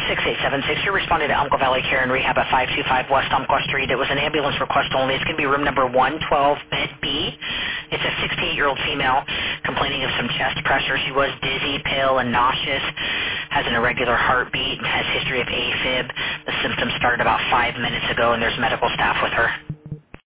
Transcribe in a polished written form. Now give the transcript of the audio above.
6876, you're responding to Umpqua Valley Care and Rehab at 525 West Umpqua Street. It was an ambulance request only. It's going to be room number 112, bed B. It's a 68-year-old female complaining of some chest pressure. She was dizzy, pale, and nauseous, has an irregular heartbeat, and has history of AFib. The symptoms started about 5 minutes ago, and there's medical staff with her.